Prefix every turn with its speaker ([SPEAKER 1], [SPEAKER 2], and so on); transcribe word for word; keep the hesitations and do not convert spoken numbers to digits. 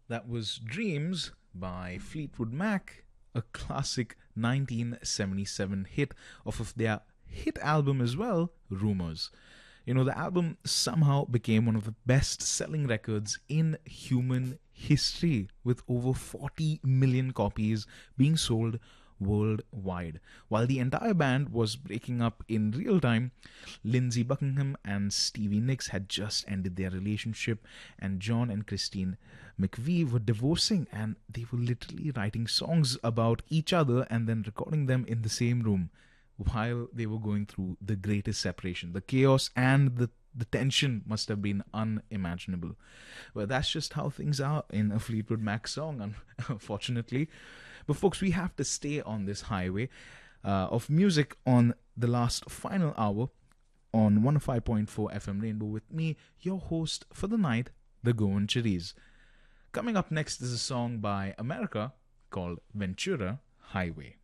[SPEAKER 1] That was Dreams by Fleetwood Mac, a classic nineteen seventy-seven hit off of their hit album as well, Rumors. You know, the album somehow became one of the best selling records in human history, with over forty million copies being sold worldwide. While the entire band was breaking up in real time, Lindsey Buckingham and Stevie Nicks had just ended their relationship, and John and Christine McVie were divorcing, and they were literally writing songs about each other and then recording them in the same room while they were going through the greatest separation. The chaos and the the tension must have been unimaginable. Well, that's just how things are in a Fleetwood Mac song, unfortunately. But folks, we have to stay on this highway uh, of music on the last final hour on one oh five point four F M Rainbow with me, your host for the night, the Goan Cherries. Coming up next is a song by America called Ventura Highway.